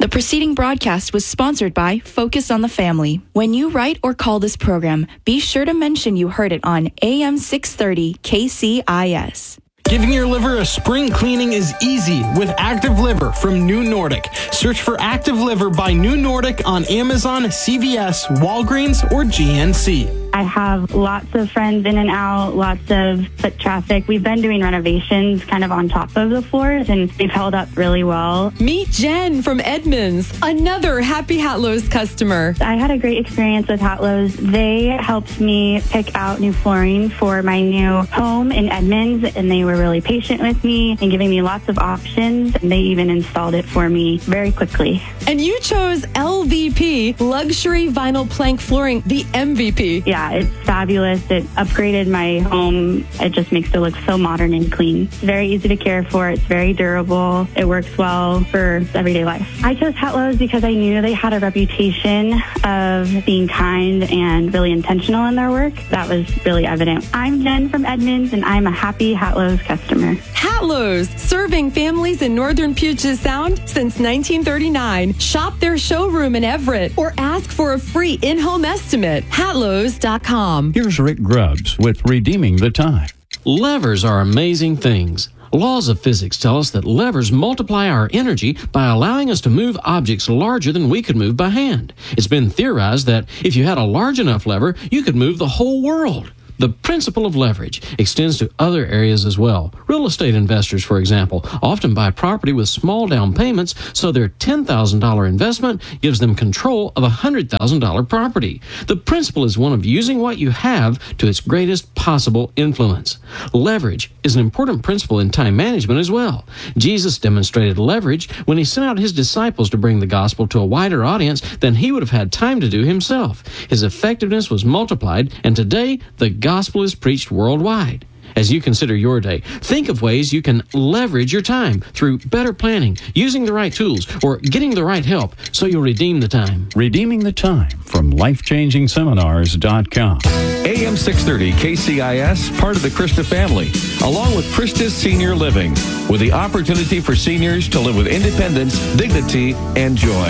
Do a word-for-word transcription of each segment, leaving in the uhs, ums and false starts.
The preceding broadcast was sponsored by Focus on the Family. When you write or call this program, be sure to mention you heard it on A M six thirty K C I S. Giving your liver a spring cleaning is easy with Active Liver from New Nordic. Search for Active Liver by New Nordic on Amazon, C V S, Walgreens, or G N C. I have lots of friends in and out, lots of foot traffic. We've been doing renovations kind of on top of the floors, and they've held up really well. Meet Jen from Edmonds, another Happy Hatlows customer. I had a great experience with Hatlows. They helped me pick out new flooring for my new home in Edmonds, and they were really patient with me and giving me lots of options. And they even installed it for me very quickly. And you chose L V P, Luxury Vinyl Plank Flooring, the M V P. Yeah, it's fabulous. It upgraded my home. It just makes it look so modern and clean. It's very easy to care for. It's very durable. It works well for everyday life. I chose Hatlows because I knew they had a reputation of being kind and really intentional in their work. That was really evident. I'm Jen from Edmonds, and I'm a happy Hatlows customer. Hatlows, serving families in northern Puget Sound since nineteen thirty-nine. Shop their showroom in Everett or ask for a free in-home estimate. Hatlows dot com. Here's Rick Grubbs with Redeeming the Time. Levers are amazing things. Laws of physics tell us that levers multiply our energy by allowing us to move objects larger than we could move by hand. It's been theorized that if you had a large enough lever, you could move the whole world. The principle of leverage extends to other areas as well. Real estate investors, for example, often buy property with small down payments, so their ten thousand dollars investment gives them control of a one hundred thousand dollars property. The principle is one of using what you have to its greatest possible influence. Leverage is an important principle in time management as well. Jesus demonstrated leverage when he sent out his disciples to bring the gospel to a wider audience than he would have had time to do himself. His effectiveness was multiplied, and today the gospel is preached worldwide. As you consider your day, think of ways you can leverage your time through better planning, using the right tools, or getting the right help so you'll redeem the time. Redeeming the Time from life changing seminars dot com. A M six thirty K C I S, part of the Christa family, along with Christa's Senior Living, with the opportunity for seniors to live with independence, dignity, and joy.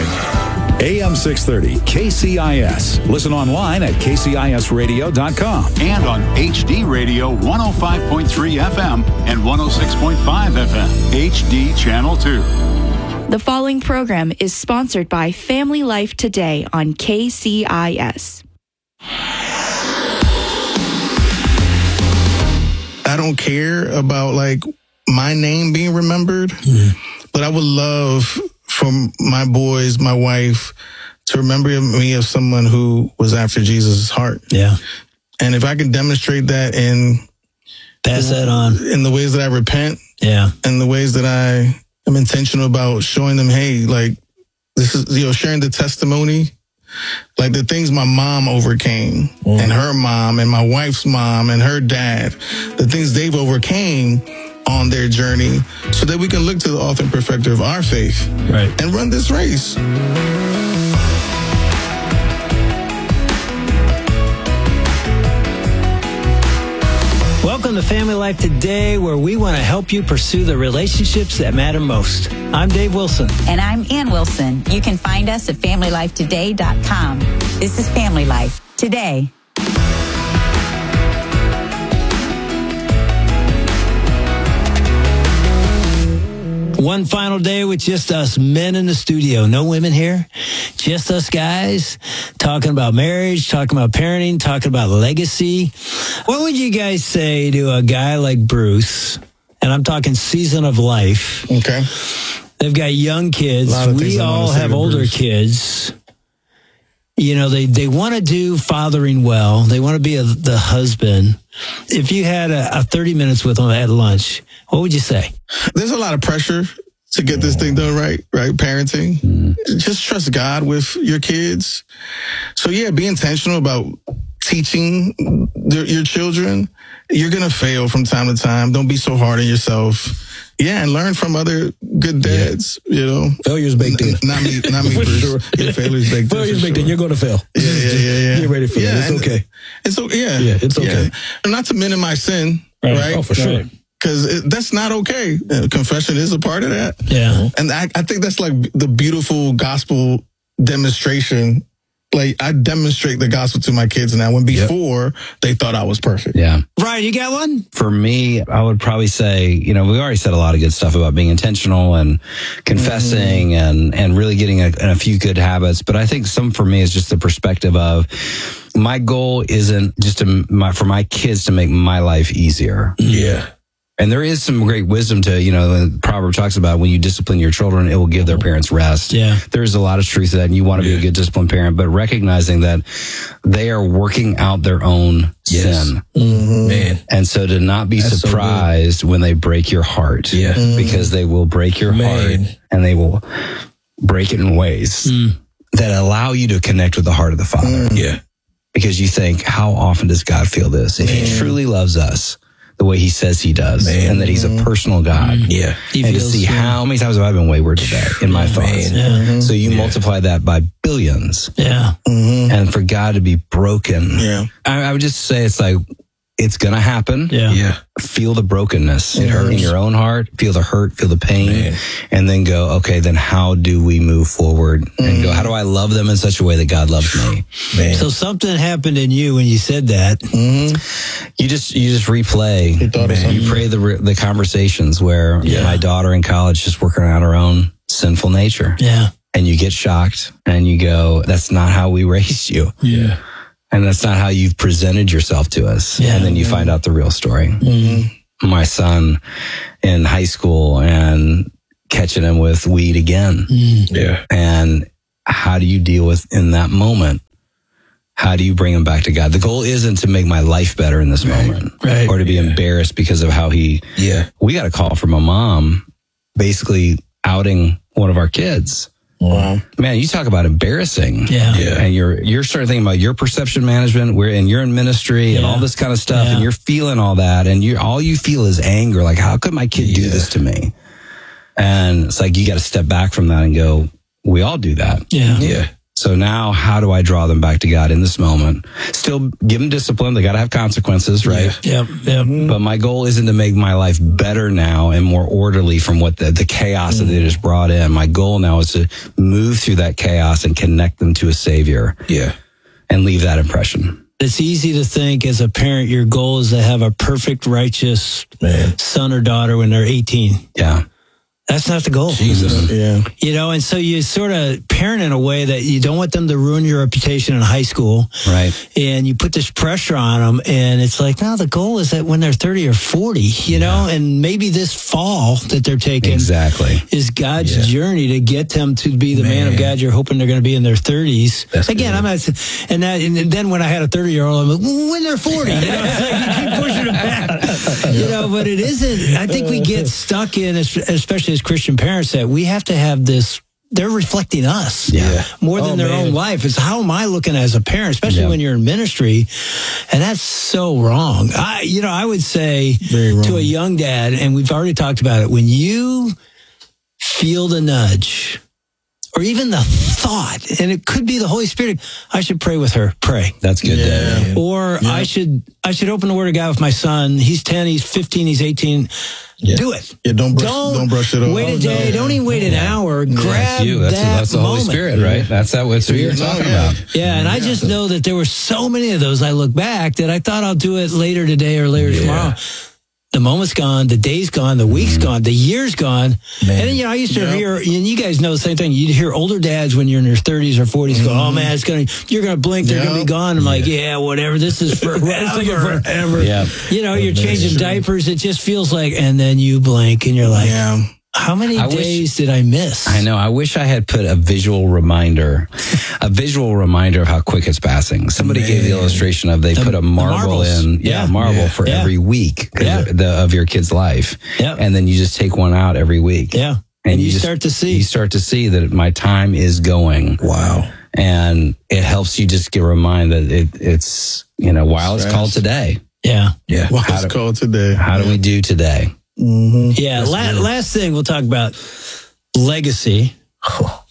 A M six thirty K C I S. Listen online at K C I S radio dot com and on H D Radio one oh five point three F M and one oh six point five F M, H D Channel two. The following program is sponsored by Family Life Today on K C I S. I don't care about like my name being remembered, mm. but I would love for my boys, my wife, to remember me as someone who was after Jesus' heart. Yeah. And if I can demonstrate that in pass that on in the ways that I repent, yeah, and the ways that I am intentional about showing them, hey, like this is, you know, sharing the testimony, like the things my mom overcame mm. and her mom and my wife's mom and her dad, the things they've overcame on their journey, so that we can look to the author and perfecter of our faith, right, and run this race. Welcome to Family Life Today, where we want to help you pursue the relationships that matter most. I'm Dave Wilson. And I'm Ann Wilson. You can find us at family life today dot com. This is Family Life Today. One final day with just us men in the studio. No women here. Just us guys talking about marriage, talking about parenting, talking about legacy. What would you guys say to a guy like Bruce? And I'm talking season of life. Okay. They've got young kids. We all have older Bruce. kids. You know, they, they want to do fathering well. They want to be a, the husband. If you had a, a thirty minutes with them at lunch, what would you say? There's a lot of pressure to get this thing done right, right? Parenting. Mm-hmm. Just trust God with your kids. So yeah, be intentional about teaching the, your children. You're going to fail from time to time. Don't be so hard on yourself. Yeah, and learn from other good dads, yeah. you know. Failure's baked in. Not me, not me, Bruce. Sure. Yeah, failure's baked in. Failure's baked sure. in. You're going to fail. Yeah, yeah, yeah, yeah. Get ready for yeah, that. It's okay. It's okay. Yeah. Yeah, it's okay. Yeah. Not to minimize sin, right? right? Oh, for sure. Right. Because that's not okay. Uh, confession is a part of that. Yeah. And I, I think that's like the beautiful gospel demonstration. Like, I demonstrate the gospel to my kids now when before yep. they thought I was perfect. Yeah. Ryan, you got one? For me, I would probably say, you know, we already said a lot of good stuff about being intentional and confessing mm-hmm. and, and really getting a, a few good habits. But I think some for me is just the perspective of my goal isn't just to my, for my kids to make my life easier. Yeah. And there is some great wisdom to, you know, the proverb talks about when you discipline your children, it will give their parents rest. Yeah. There's a lot of truth to that, and you want to yeah. be a good disciplined parent, but recognizing that they are working out their own yes. sin. Mm-hmm. Man. And so to not be That's surprised so when they break your heart. Yeah. Mm-hmm. Because they will break your Man. heart, and they will break it in ways mm. that allow you to connect with the heart of the Father. Mm. Yeah. Because you think, how often does God feel this? If Man. he truly loves us the way he says he does, Man. and that he's a personal God. Yeah. He and feels, to see yeah. how many times have I been wayward today in my thoughts. Yeah. Mm-hmm. So you yeah. multiply that by billions. Yeah. Mm-hmm. And for God to be broken. Yeah. I, I would just say it's like, it's going to happen. Yeah. yeah. Feel the brokenness it hurts. in your own heart. Feel the hurt, feel the pain. Man. And then go, okay, then how do we move forward? Mm. And go, how do I love them in such a way that God loves me? Man. So something happened in you when you said that. Mm-hmm. You just you just replay. You, you pray the the conversations where yeah. my daughter in college just working out her own sinful nature. Yeah. And you get shocked and you go, that's not how we raised you. Yeah. And that's not how you've presented yourself to us. Yeah. And then you find out the real story. Mm-hmm. My son in high school and catching him with weed again. Mm. Yeah. And how do you deal with in that moment? How do you bring him back to God? The goal isn't to make my life better in this right. moment right. or to be yeah. embarrassed because of how he, yeah. we got a call from a mom basically outing one of our kids. Wow. Man, you talk about embarrassing. Yeah. yeah. And you're you're starting thinking about your perception management, where and you're in ministry yeah. and all this kind of stuff, yeah. and you're feeling all that, and you all you feel is anger. Like, how could my kid do yeah. this to me? And it's like you got to step back from that and go, we all do that. Yeah. Yeah. So now, how do I draw them back to God in this moment? Still give them discipline. They got to have consequences, right? Yep. Yep. But my goal isn't to make my life better now and more orderly from what the, the chaos mm. that they just brought in. My goal now is to move through that chaos and connect them to a Savior. Yeah. And leave that impression. It's easy to think as a parent, your goal is to have a perfect, righteous Man. son or daughter when they're eighteen. Yeah. That's not the goal. Jesus. Yeah. You know, and so you sort of parent in a way that you don't want them to ruin your reputation in high school. Right. And you put this pressure on them. And it's like, no, the goal is that when they're thirty or forty, you yeah. know, and maybe this fall that they're taking exactly. is God's yeah. journey to get them to be the man, man of God you're hoping they're going to be in their thirties. That's Again, good. I'm not, and, that, and then when I had a thirty year old, I'm like, well, when they're forty, you know, it's like you keep pushing them back. You know, but it isn't, I think we get stuck in, especially as Christian parents, that we have to have this, they're reflecting us yeah. more than oh, their man. own life. It's how am I looking as a parent, especially yeah. when you're in ministry, and that's so wrong. I, you know, I would say to a young dad, and we've already talked about it, when you feel the nudge, or even the thought, and it could be the Holy Spirit, I should pray with her. Pray. That's good, yeah. Dad. Or yeah. I should I should open the Word of God with my son. He's ten, he's fifteen, he's eighteen. Yeah. Do it. Yeah, don't brush, don't, don't brush it off. Wait a day. No. Don't even wait an hour. Grab that's you. That's, that that's the Holy moment. Spirit, right? That's that. That's what you're No, talking yeah. about. Yeah, and I just know that there were so many of those. I look back that I thought I'll do it later today or later Yeah. tomorrow. The moment's gone, the day's gone, the week's mm. gone, the year's gone. Man. And then, you know, I used to Yep. hear, and you guys know the same thing. You'd hear older dads when you're in your thirties or forties go, oh man, it's going to, you're going to blink, they're Yep. going to be gone. I'm like, yeah, whatever. This is forever. forever. Yeah. You know, you're man. changing diapers. It just feels like, and then you blink and you're like, Yeah. how many I days wish- did I miss? I know. I wish I had put a visual reminder, a visual reminder of how quick it's passing. Somebody Man. gave the illustration of they The- put a the marble marbles. in, yeah, Yeah. marble Yeah. for Yeah. every week Yeah. of, the, of your kid's life, Yeah. and then you just take one out every week. Yeah. And, And you just, start to see. you start to see that my time is going. Wow. And it helps you just get reminded that it, it's, you know, while it's Stress. called today. Yeah. Yeah. Well, How it's do- called today. How do we do today? Mm-hmm. Yeah. La- last thing we'll talk about legacy.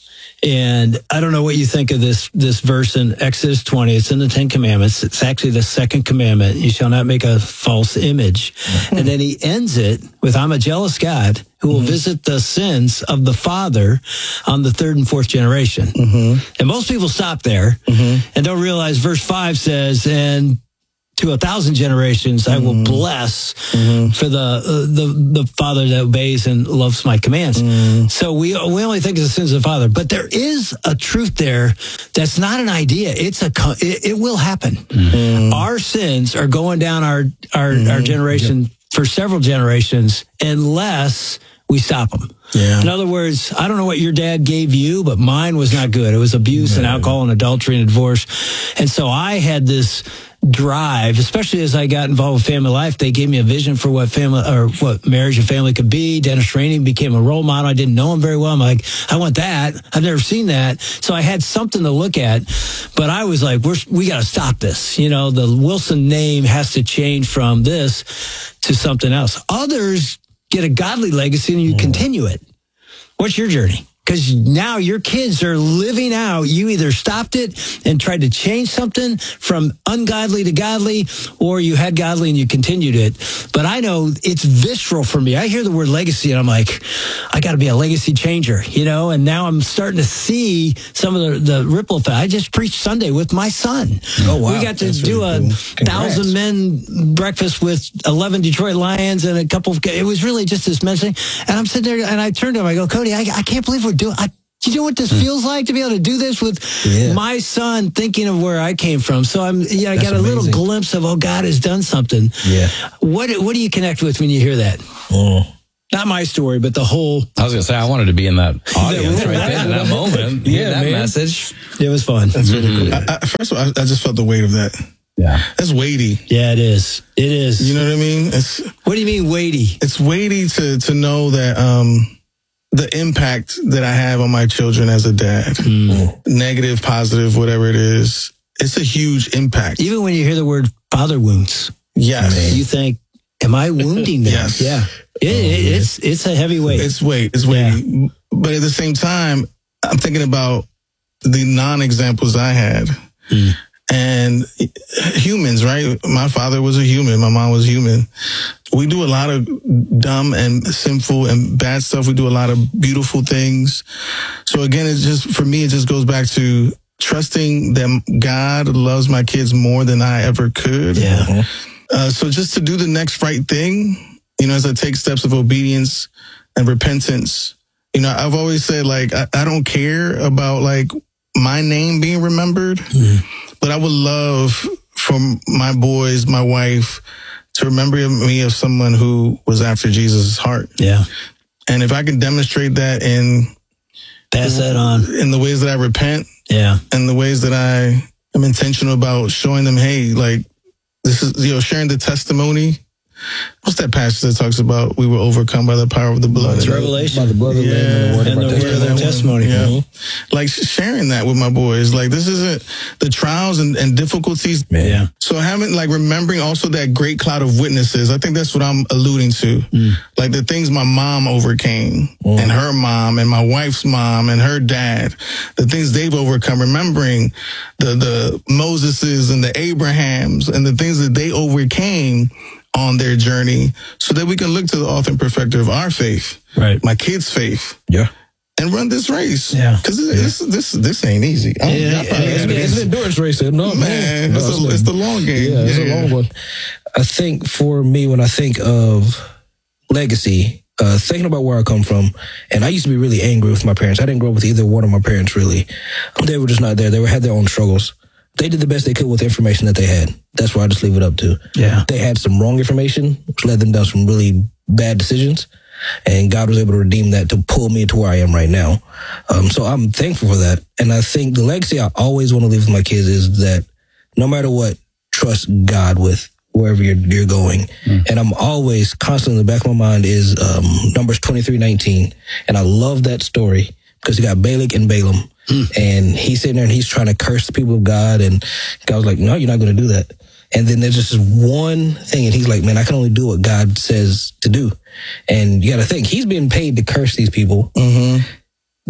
And I don't know what you think of this this verse in Exodus twenty. It's in the Ten Commandments. It's actually the second commandment. You shall not make a false image. Mm-hmm. And then he ends it with, I'm a jealous God who will mm-hmm. visit the sins of the father on the third and fourth generation. Mm-hmm. And most people stop there mm-hmm. and don't realize verse five says, and to a thousand generations, mm-hmm. I will bless mm-hmm. for the, uh, the the father that obeys and loves my commands. Mm-hmm. So we we only think of the sins of the father, but there is a truth there that's not an idea. It's a it, it will happen. Mm-hmm. Our sins are going down our our, mm-hmm. our generation yep. for several generations unless we stop them. Yeah. In other words, I don't know what your dad gave you, but mine was not good. It was abuse no. and alcohol and adultery and divorce. And so I had this drive, especially as I got involved with family life. They gave me a vision for what family or what marriage and family could be. Dennis Rainey became a role model. I didn't know him very well. I'm like, I want that. I've never seen that. So I had something to look at, but I was like, we're, we got to stop this. You know, the Wilson name has to change from this to something else. Others get a godly legacy and you mm. continue it. What's your journey? Because now your kids are living out. You either stopped it and tried to change something from ungodly to godly, or you had godly and you continued it. But I know it's visceral for me. I hear the word legacy and I'm like, I got to be a legacy changer, you know? And now I'm starting to see some of the, the ripple effect. I just preached Sunday with my son. Oh, wow. We got to That's do really a cool. thousand men breakfast with eleven Detroit Lions and a couple of, it was really just this message. And I'm sitting there and I turned to him, I go, Cody, I, I can't believe we're do I, do you know what this mm. feels like to be able to do this with yeah. my son, thinking of where I came from? So I'm, yeah, I That's got a amazing. little glimpse of, oh, God has done something. Yeah. What What do you connect with when you hear that? Oh. Not my story, but the whole. I was gonna say I wanted to be in that audience right there in that moment. Yeah, that man. message. It was fun. That's really cool. I, I, first of all, I, I just felt the weight of that. Yeah, that's weighty. Yeah, it is. It is. You know what I mean? It's, what do you mean weighty? It's weighty to to know that. um the impact that I have on my children as a dad, mm. negative, positive, whatever it is, it's a huge impact. Even when you hear the word father wounds, yes, you think, am I wounding them? Yes. Yeah. It, it, it's, it's a heavy weight. It's weight. It's weighty. Yeah. But at the same time, I'm thinking about the non-examples I had. Mm. And humans, right? My father was a human. My mom was human. We do a lot of dumb and sinful and bad stuff. We do a lot of beautiful things. So again, it's just, for me, it just goes back to trusting that God loves my kids more than I ever could. Yeah. Uh, so just to do the next right thing, you know, as I take steps of obedience and repentance, you know, I've always said, like, I, I don't care about, like, my name being remembered. Mm. But I would love for my boys, my wife, to remember me as someone who was after Jesus' heart. Yeah. And if I can demonstrate that in pass that on in the ways that I repent, yeah, and the ways that I am intentional about showing them, hey, like, this is, you know, sharing the testimony. What's that passage that talks about we were overcome by the power of the blood? It's Revelation. By the blood of the yeah. Lamb and the word, and of, the our word of their testimony. Yeah. Mm-hmm. Like sharing that with my boys. Like, this isn't the trials and, and difficulties. Yeah. So having, like, remembering also that great cloud of witnesses, I think that's what I'm alluding to. Mm. Like the things my mom overcame mm. and her mom and my wife's mom and her dad, the things they've overcome, remembering the, the Moseses and the Abrahams and the things that they overcame on their journey, so that we can look to the author and perfecter of our faith, right? My kids' faith, yeah, and run this race, yeah. Because this, yeah. this this ain't easy. Yeah, yeah, it's, it's an endurance race. No, man, man no, it's, a, it's the long game. Yeah, it's yeah, a long yeah. one. I think for me, when I think of legacy, uh, thinking about where I come from, and I used to be really angry with my parents. I didn't grow up with either one of my parents, really. They were just not there. They were, had their own struggles. They did the best they could with the information that they had. That's where I just leave it up to. Yeah. They had some wrong information, which led them down some really bad decisions. And God was able to redeem that to pull me to where I am right now. Um, so I'm thankful for that. And I think the legacy I always want to leave with my kids is that no matter what, trust God with wherever you're, you're going. Mm. And I'm always constantly in the back of my mind is um, Numbers twenty-three nineteen. And I love that story because you got Balak and Balaam. Mm. And he's sitting there and he's trying to curse the people of God. And God was like, no, you're not going to do that. And then there's just this one thing. And he's like, man, I can only do what God says to do. And you got to think, he's being paid to curse these people. Mm-hmm.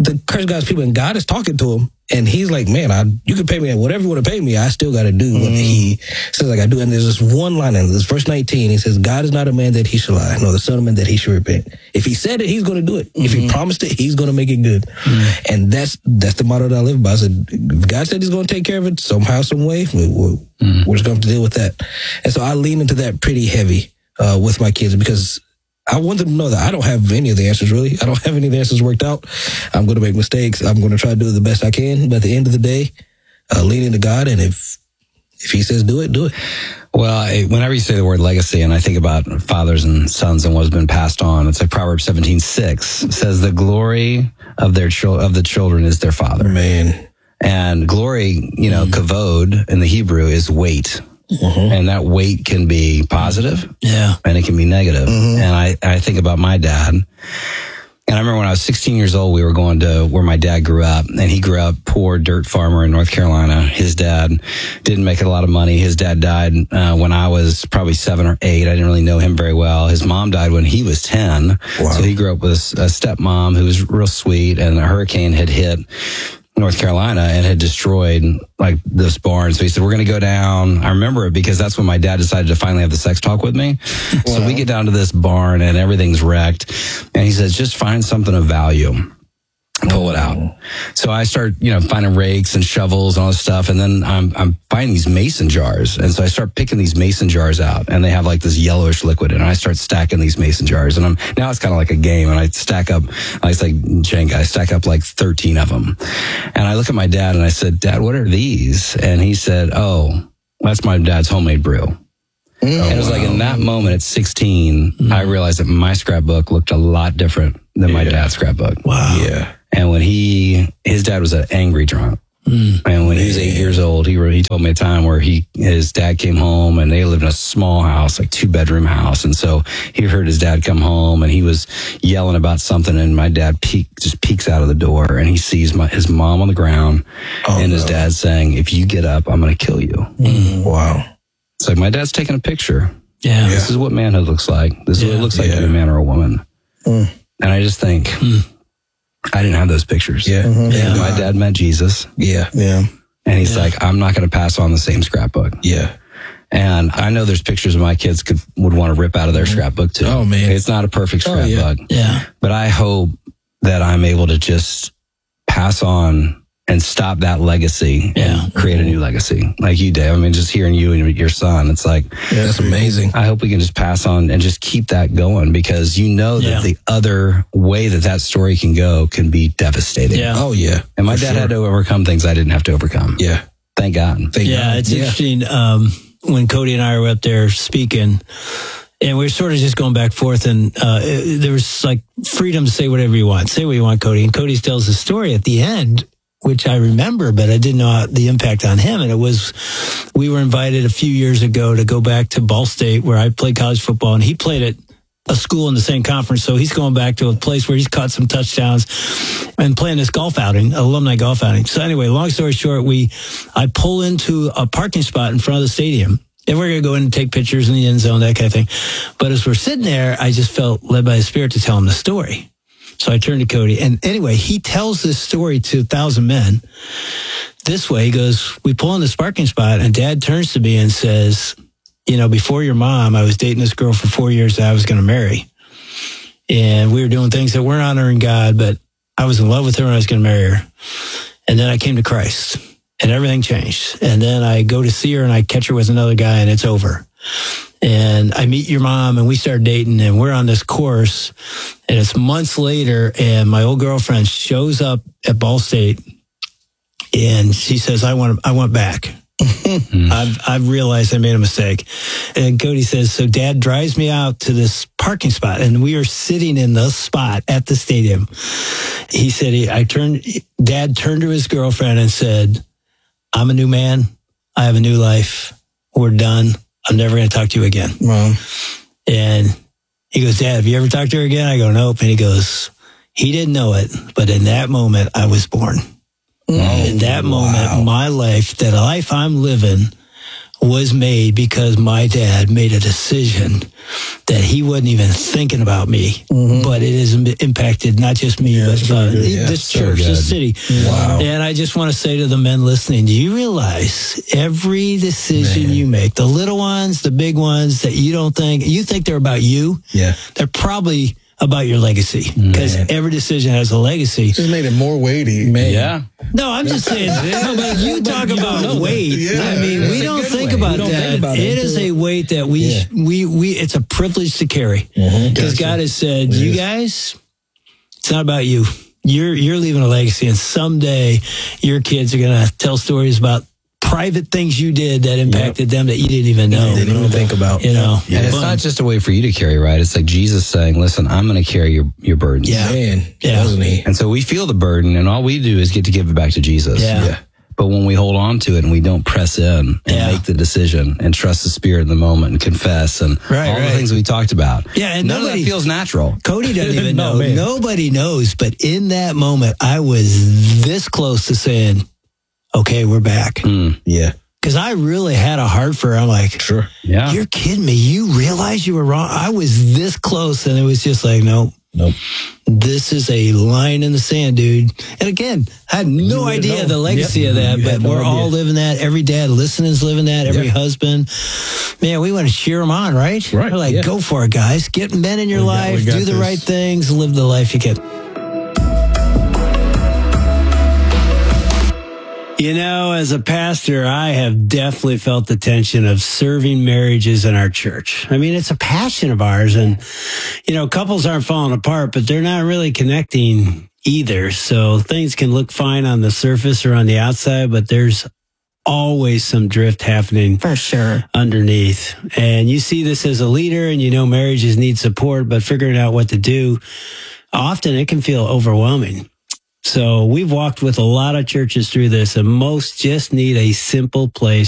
the curse God's people, and God is talking to him, and he's like, man, I, you can pay me whatever you want to pay me. I still got to do what he says like I do. And there's this one line in this verse nineteen. He says, God is not a man that he should lie, nor the son of man that he should repent. If he said it, he's going to do it. Mm-hmm. If he promised it, he's going to make it good. Mm-hmm. And that's that's the motto that I live by. I said, if God said he's going to take care of it somehow, some way, we, we're, mm-hmm. we're just going to have to deal with that. And so I lean into that pretty heavy uh, with my kids, because I want them to know that I don't have any of the answers, really. I don't have any of the answers worked out. I'm going to make mistakes. I'm going to try to do the best I can. But at the end of the day, uh, lean into God. And if if he says do it, do it. Well, I, whenever you say the word legacy, and I think about fathers and sons and what's been passed on, it's like Proverbs seventeen six says the glory of their chil- of the children is their father. Man. And glory, you know, mm. kavod in the Hebrew is weight. Mm-hmm. And that weight can be positive, yeah, and it can be negative. Mm-hmm. And I, I think about my dad. And I remember when I was sixteen years old, we were going to where my dad grew up, and he grew up poor dirt farmer in North Carolina. His dad didn't make a lot of money. His dad died uh, when I was probably seven or eight. I didn't really know him very well. His mom died when he was ten. Wow. So he grew up with a stepmom who was real sweet, and a hurricane had hit North Carolina and had destroyed like this barn. So he said, we're going to go down. I remember it because that's when my dad decided to finally have the sex talk with me. Wow. So we get down to this barn and everything's wrecked. And he says, just find something of value. Pull it out. So I start, you know, finding rakes and shovels and all this stuff. And then I'm, I'm finding these mason jars. And so I start picking these mason jars out, and they have like this yellowish liquid. And I start stacking these mason jars. And I'm, now it's kind of like a game. And I stack up, I was like, Jenga, I stack up like thirteen of them. And I look at my dad and I said, Dad, what are these? And he said, oh, that's my dad's homemade brew. Mm. And it was like in that moment at sixteen, mm. I realized that my scrapbook looked a lot different than my yeah. dad's scrapbook. Wow. Yeah. And when he, his dad was an angry drunk. Mm. And when he was eight years old, he he told me a time where he, his dad came home, and they lived in a small house, like two bedroom house. And so he heard his dad come home, and he was yelling about something. And my dad peek, just peeks out of the door, and he sees my, his mom on the ground, oh, and his no. dad saying, if you get up, I'm going to kill you. Mm. Wow. It's like my dad's taking a picture. Yeah. This is what manhood looks like. This is yeah. what it looks like yeah. to be a man or a woman. Mm. And I just think, mm. I didn't have those pictures. Yeah. Mm-hmm. yeah. My dad met Jesus. Yeah. Yeah. And he's yeah. like, I'm not going to pass on the same scrapbook. Yeah. And I know there's pictures of my kids could would want to rip out of their scrapbook too. Oh man. It's not a perfect scrapbook. Oh, yeah. yeah. But I hope that I'm able to just pass on and stop that legacy yeah. and create a new legacy like you, Dave. I mean, just hearing you and your son, it's like, yeah, that's amazing. I hope we can just pass on and just keep that going, because you know that yeah. the other way that that story can go can be devastating. Yeah. Oh, yeah. And my dad sure. had to overcome things I didn't have to overcome. Yeah. Thank God. Thank yeah, God. it's yeah. interesting. Um, when Cody and I were up there speaking, and we were sort of just going back and forth, and uh, it, there was like freedom to say whatever you want. Say what you want, Cody. And Cody tells the story at the end, which I remember, but I didn't know how, the impact on him. And it was, we were invited a few years ago to go back to Ball State, where I played college football, and he played at a school in the same conference. So he's going back to a place where he's caught some touchdowns and playing this golf outing, alumni golf outing. So anyway, long story short, we, I pull into a parking spot in front of the stadium, and we're going to go in and take pictures in the end zone, that kind of thing. But as we're sitting there, I just felt led by the Spirit to tell him the story. So I turned to Cody, and anyway, he tells this story to a thousand men this way. He goes, we pull in this parking spot, and Dad turns to me and says, you know, before your mom, I was dating this girl for four years that I was going to marry. And we were doing things that weren't honoring God, but I was in love with her and I was going to marry her. And then I came to Christ, and everything changed. And then I go to see her, and I catch her with another guy, and it's over. And I meet your mom, and we start dating, and we're on this course, and it's months later, and my old girlfriend shows up at Ball State, and she says, I want, I want back. I've, I've realized I made a mistake. And Cody says, so Dad drives me out to this parking spot, and we are sitting in the spot at the stadium. He said, he, I turned, Dad turned to his girlfriend and said, I'm a new man. I have a new life. We're done. I'm never going to talk to you again. Wow. And he goes, Dad, have you ever talked to her again? I go, nope. And he goes, he didn't know it, but in that moment, I was born. Oh, in that wow. moment, my life, that life I'm living was made because my dad made a decision that he wasn't even thinking about me, mm-hmm. but it has impacted not just me, yeah, but uh, yeah, this so church, good. this city. Wow. And I just want to say to the men listening, do you realize every decision Man. you make, the little ones, the big ones that you don't think, you think they're about you, yeah, they're probably about your legacy, because every decision has a legacy. Just made it more weighty. Man. Yeah. No, I'm just saying. No, but you talk about weight. Yeah, I mean, we don't think about that. Think about it, it is a weight that we yeah. we we. It's a privilege to carry, because mm-hmm. gotcha. God has said, "You guys, it's not about you. You're you're leaving a legacy, and someday your kids are gonna tell stories about." Private things you did that impacted yep. them that you didn't even know. They didn't even think about. You know, and it's not just a way for you to carry, right? It's like Jesus saying, "Listen, I'm going to carry your your burdens." Yeah, man, yeah. wasn't he? And so we feel the burden, and all we do is get to give it back to Jesus. Yeah. yeah. But when we hold on to it and we don't press in and yeah. make the decision and trust the Spirit in the moment and confess and right, all right. the things we talked about, yeah, and none nobody, of that feels natural. Cody doesn't even no, know. Man. Nobody knows. But in that moment, I was this close to saying, "Okay, we're back." Mm, yeah. Because I really had a heart for her. I'm like, sure. Yeah. You're kidding me. You realize you were wrong. I was this close, and it was just like, nope. Nope. This is a line in the sand, dude. And again, I had no idea know. the legacy yep. of that, you but no we're idea. all living that. Every dad listening's living that. Every yep. husband. Man, we want to cheer them on, right? Right. We're like, yeah. go for it, guys. Get men in your we life. got, got do the this. right things. Live the life you can. You know, as a pastor, I have definitely felt the tension of serving marriages in our church. I mean, it's a passion of ours, and, you know, couples aren't falling apart, but they're not really connecting either. So things can look fine on the surface or on the outside, but there's always some drift happening for sure underneath. And you see this as a leader, and you know marriages need support, but figuring out what to do, often it can feel overwhelming. So we've walked with a lot of churches through this, and most just need a simple place